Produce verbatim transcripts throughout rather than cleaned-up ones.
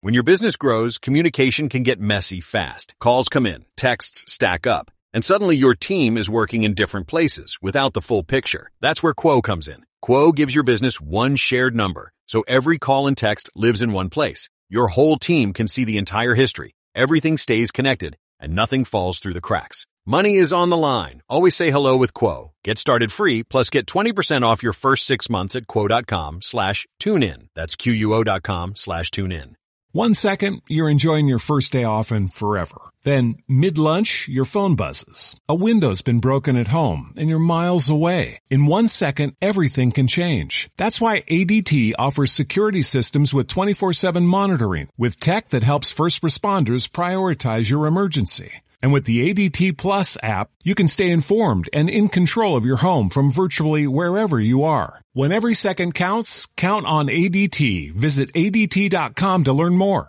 When your business grows, communication can get messy fast. Calls come in, texts stack up, and suddenly your team is working in different places without the full picture. That's where Quo comes in. Quo gives your business one shared number, so every call and text lives in one place. Your whole team can see the entire history. Everything stays connected, and nothing falls through the cracks. Money is on the line. Always say hello with Quo. Get started free, plus get twenty percent off your first six months at quo.com slash tune in. That's Q-U-O dot com slash tune in. One second, you're enjoying your first day off and forever. Then, mid-lunch, your phone buzzes. A window's been broken at home, and you're miles away. In one second, everything can change. That's why A D T offers security systems with twenty-four seven monitoring, with tech that helps first responders prioritize your emergency. And with the A D T Plus app, you can stay informed and in control of your home from virtually wherever you are. When every second counts, count on A D T. Visit A D T dot com to learn more.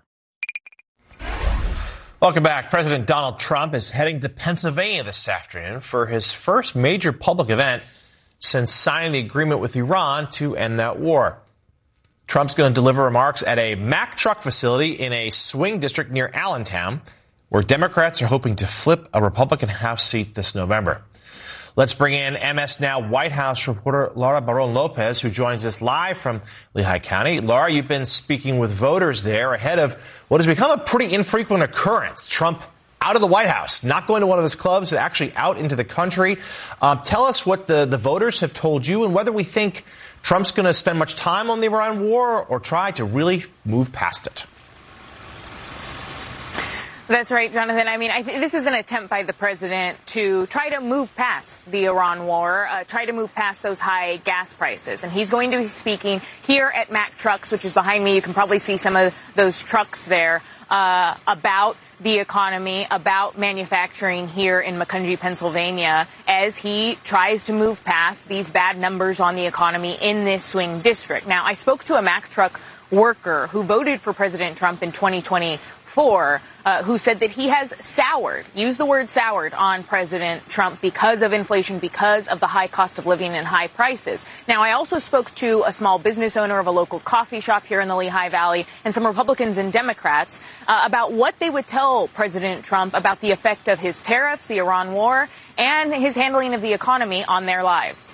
Welcome back. President Donald Trump is heading to Pennsylvania this afternoon for his first major public event since signing the agreement with Iran to end that war. Trump's going to deliver remarks at a Mack truck facility in a swing district near Allentown, where Democrats are hoping to flip a Republican House seat this November. Let's bring in M S Now White House reporter Laura Barron Lopez, who joins us live from Lehigh County. Laura, you've been speaking with voters there ahead of what has become a pretty infrequent occurrence. Trump out of the White House, not going to one of his clubs, actually out into the country. Uh, tell us what the, the voters have told you and whether we think Trump's going to spend much time on the Iran war or try to really move past it. That's right, Jonathan. I mean, I think this is an attempt by the president to try to move past the Iran war, uh, try to move past those high gas prices. And he's going to be speaking here at Mack Trucks, which is behind me. You can probably see some of those trucks there, uh, about the economy, about manufacturing here in Macungie, Pennsylvania, as he tries to move past these bad numbers on the economy in this swing district. Now, I spoke to a Mack truck worker who voted for President Trump in twenty twenty-four, uh, who said that he has soured, used the word soured on President Trump because of inflation, because of the high cost of living and high prices. Now, I also spoke to a small business owner of a local coffee shop here in the Lehigh Valley and some Republicans and Democrats uh, about what they would tell President Trump about the effect of his tariffs, the Iran war, and his handling of the economy on their lives.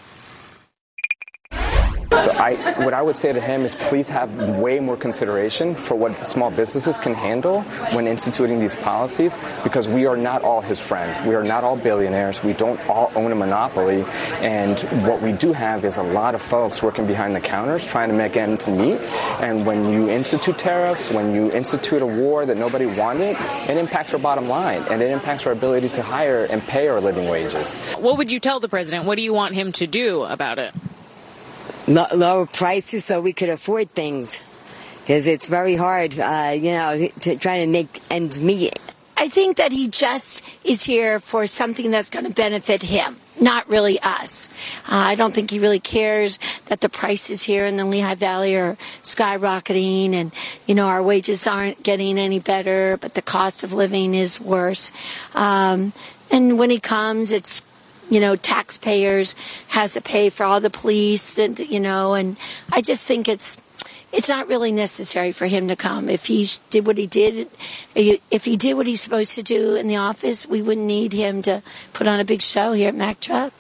So I, what I would say to him is please have way more consideration for what small businesses can handle when instituting these policies, because we are not all his friends. We are not all billionaires. We don't all own a monopoly. And what we do have is a lot of folks working behind the counters trying to make ends meet. And when you institute tariffs, when you institute a war that nobody wanted, it impacts our bottom line and it impacts our ability to hire and pay our living wages. What would you tell the president? What do you want him to do about it? Lower prices so we could afford things, because it's very hard, uh, you know, to try to make ends meet. I think that he just is here for something that's going to benefit him, not really us. Uh, I don't think he really cares that the prices here in the Lehigh Valley are skyrocketing and, you know, our wages aren't getting any better, but the cost of living is worse. Um, and when he comes, it's you know, taxpayers has to pay for all the police, that, you know, and I just think it's it's not really necessary for him to come. If he did what he did, if he did what he's supposed to do in the office, we wouldn't need him to put on a big show here at Mack Truck.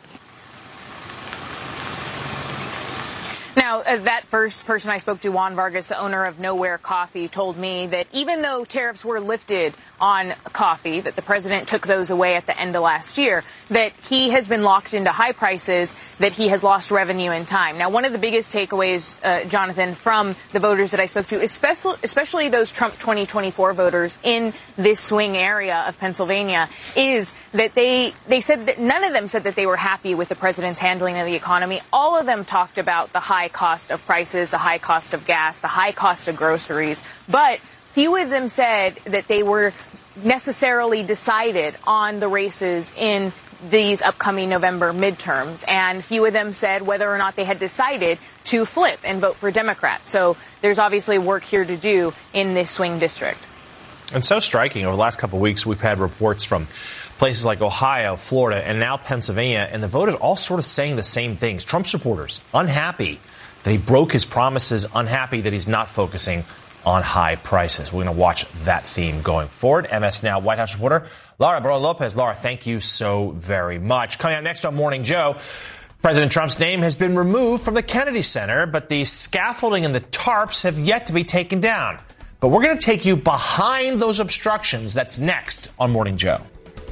Now, uh, that first person I spoke to, Juan Vargas, the owner of Nowhere Coffee, told me that even though tariffs were lifted on coffee, that the president took those away at the end of last year, that he has been locked into high prices, that he has lost revenue in time. Now, one of the biggest takeaways, uh, Jonathan, from the voters that I spoke to, especially, especially those Trump twenty twenty-four voters in this swing area of Pennsylvania, is that they, they said that none of them said that they were happy with the president's handling of the economy. All of them talked about the high cost of prices, the high cost of gas, the high cost of groceries, but few of them said that they were necessarily decided on the races in these upcoming November midterms, and few of them said whether or not they had decided to flip and vote for Democrats. So there's obviously work here to do in this swing district. And so striking, over the last couple of weeks, we've had reports from places like Ohio, Florida, and now Pennsylvania, and the voters all sort of saying the same things. Trump supporters unhappy that he broke his promises, unhappy that he's not focusing on high prices. We're going to watch that theme going forward. M S Now White House reporter Laura Barón Lopez. Laura, thank you so very much. Coming up next on Morning Joe, President Trump's name has been removed from the Kennedy Center, but the scaffolding and the tarps have yet to be taken down. But we're going to take you behind those obstructions. That's next on Morning Joe.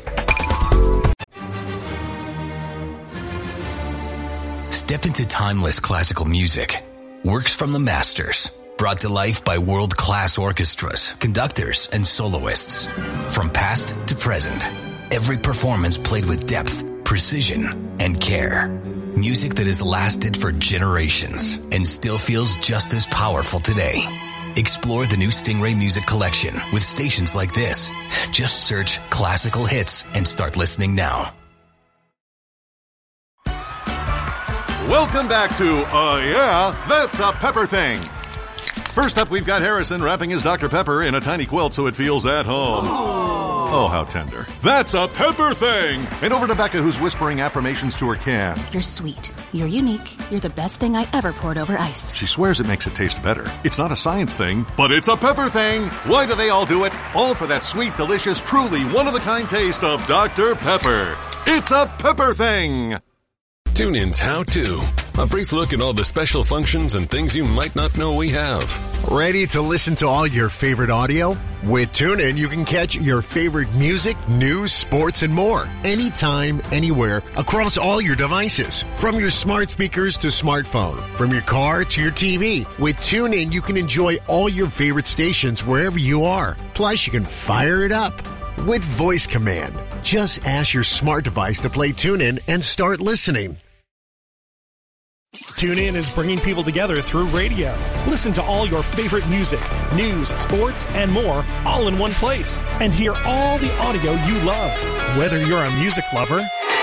Step into timeless classical music. Works from the masters. Brought to life by world-class orchestras, conductors, and soloists. From past to present, every performance played with depth, precision, and care. Music that has lasted for generations and still feels just as powerful today. Explore the new Stingray Music Collection with stations like this. Just search classical hits and start listening now. Welcome back to Uh Yeah, That's a Pepper Thing. First up, we've got Harrison wrapping his Doctor Pepper in a tiny quilt so it feels at home. Oh, how tender. That's a Pepper Thing! And over to Becca, who's whispering affirmations to her can. You're sweet. You're unique. You're the best thing I ever poured over ice. She swears it makes it taste better. It's not a science thing, but it's a Pepper Thing! Why do they all do it? All for that sweet, delicious, truly one-of-a-kind taste of Doctor Pepper. It's a Pepper Thing! TuneIn's How To. A brief look at all the special functions and things you might not know we have. Ready to listen to all your favorite audio? With TuneIn, you can catch your favorite music, news, sports, and more. Anytime, anywhere, across all your devices. From your smart speakers to smartphone. From your car to your T V. With TuneIn, you can enjoy all your favorite stations wherever you are. Plus, you can fire it up with voice command. Just ask your smart device to play TuneIn and start listening. TuneIn is bringing people together through radio. Listen to all your favorite music, news, sports, and more all in one place. And hear all the audio you love. Whether you're a music lover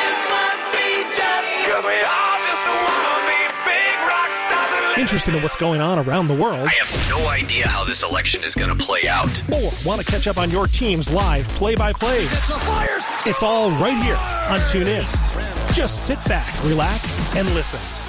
interested in what's going on around the world, I have no idea how this election is going to play out, or want to catch up on your team's live play-by-plays, it's all right here on TuneIn. Just sit back, relax, and listen.